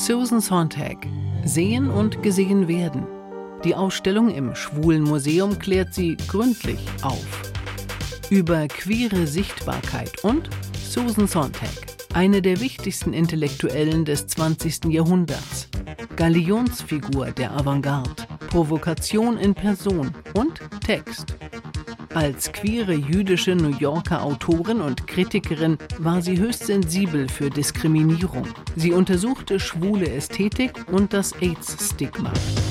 Susan Sontag. Sehen und gesehen werden. Die Ausstellung im Schwulen Museum klärt sie gründlich auf. Über queere Sichtbarkeit und Susan Sontag, eine der wichtigsten Intellektuellen des 20. Jahrhunderts. Galionsfigur der Avantgarde, Provokation in Person und Text. Als queere jüdische New Yorker Autorin und Kritikerin war sie höchst sensibel für Diskriminierung. Sie untersuchte schwule Ästhetik und das AIDS-Stigma.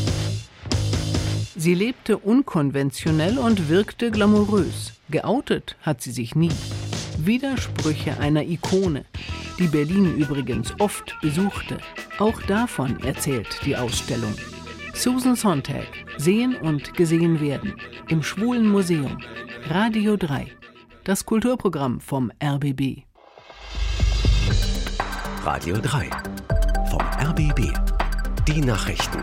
Sie lebte unkonventionell und wirkte glamourös. Geoutet hat sie sich nie. Widersprüche einer Ikone, die Berlin übrigens oft besuchte. Auch davon erzählt die Ausstellung. Susan Sontag, Sehen und gesehen werden. Im Schwulen Museum. Radio 3. Das Kulturprogramm vom RBB. Radio 3. Vom RBB. Die Nachrichten.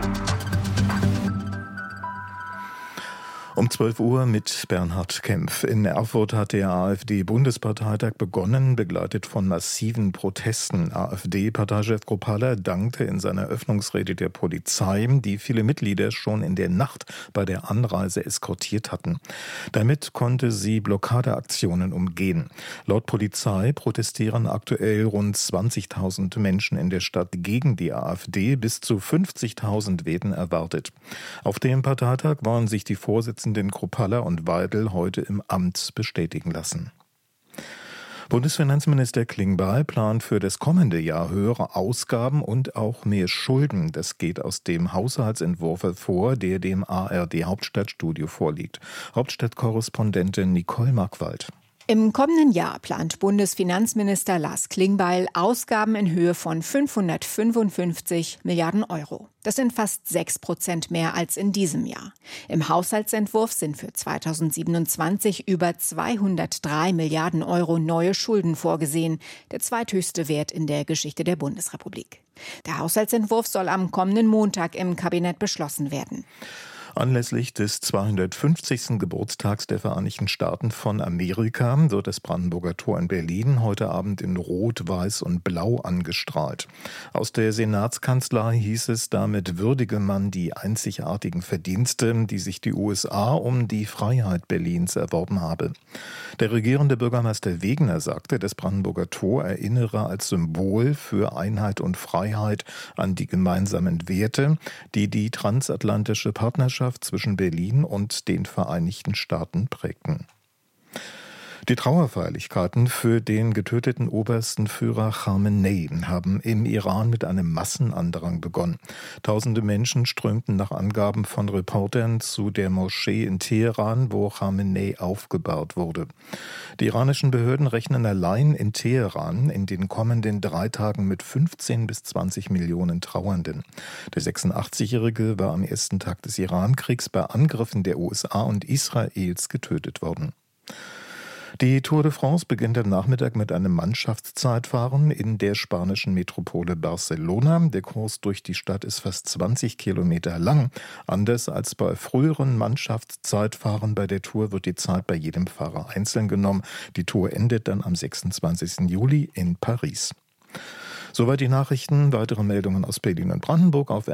Um 12 Uhr mit Bernhard Kempf. In Erfurt hat der AfD-Bundesparteitag begonnen, begleitet von massiven Protesten. AfD-Parteichef Kropala dankte in seiner Eröffnungsrede der Polizei, die viele Mitglieder schon in der Nacht bei der Anreise eskortiert hatten. Damit konnte sie Blockadeaktionen umgehen. Laut Polizei protestieren aktuell rund 20.000 Menschen in der Stadt gegen die AfD. Bis zu 50.000 werden erwartet. Auf dem Parteitag waren sich die Vorsitzenden Kropala und Weidel heute im Amt bestätigen lassen. Bundesfinanzminister Klingbeil plant für das kommende Jahr höhere Ausgaben und auch mehr Schulden. Das geht aus dem Haushaltsentwurf hervor, der dem ARD Hauptstadtstudio vorliegt. Hauptstadtkorrespondentin Nicole Markwald. Im kommenden Jahr plant Bundesfinanzminister Lars Klingbeil Ausgaben in Höhe von 555 Milliarden Euro. Das sind fast 6% mehr als in diesem Jahr. Im Haushaltsentwurf sind für 2027 über 203 Milliarden Euro neue Schulden vorgesehen, der zweithöchste Wert in der Geschichte der Bundesrepublik. Der Haushaltsentwurf soll am kommenden Montag im Kabinett beschlossen werden. Anlässlich des 250. Geburtstags der Vereinigten Staaten von Amerika wird das Brandenburger Tor in Berlin heute Abend in Rot, Weiß und Blau angestrahlt. Aus der Senatskanzlei hieß es, damit würdige man die einzigartigen Verdienste, die sich die USA um die Freiheit Berlins erworben habe. Der regierende Bürgermeister Wegener sagte, das Brandenburger Tor erinnere als Symbol für Einheit und Freiheit an die gemeinsamen Werte, die die transatlantische Partnerschaft zwischen Berlin und den Vereinigten Staaten prägten. Die Trauerfeierlichkeiten für den getöteten obersten Führer Khamenei haben im Iran mit einem Massenandrang begonnen. Tausende Menschen strömten nach Angaben von Reportern zu der Moschee in Teheran, wo Khamenei aufgebahrt wurde. Die iranischen Behörden rechnen allein in Teheran in den kommenden 3 Tagen mit 15 bis 20 Millionen Trauernden. Der 86-Jährige war am ersten Tag des Irankriegs bei Angriffen der USA und Israels getötet worden. Die Tour de France beginnt am Nachmittag mit einem Mannschaftszeitfahren in der spanischen Metropole Barcelona. Der Kurs durch die Stadt ist fast 20 Kilometer lang. Anders als bei früheren Mannschaftszeitfahren bei der Tour wird die Zeit bei jedem Fahrer einzeln genommen. Die Tour endet dann am 26. Juli in Paris. Soweit die Nachrichten. Weitere Meldungen aus Berlin und Brandenburg auf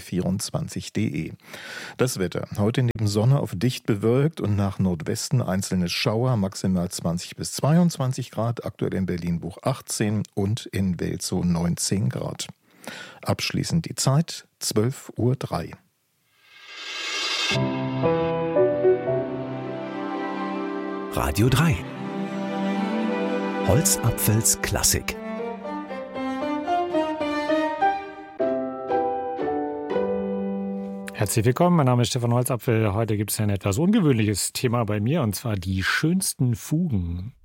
rbb24.de. Das Wetter. Heute neben Sonne auf dicht bewölkt und nach Nordwesten einzelne Schauer, maximal 20 bis 22 Grad, aktuell in Berlin-Buch 18 und in Welzow 19 Grad. Abschließend die Zeit, 12:03 Uhr. Radio 3. Holzapfels Klassik. Herzlich willkommen, mein Name ist Stefan Holzapfel. Heute gibt es ein etwas ungewöhnliches Thema bei mir, und zwar die schönsten Fugen.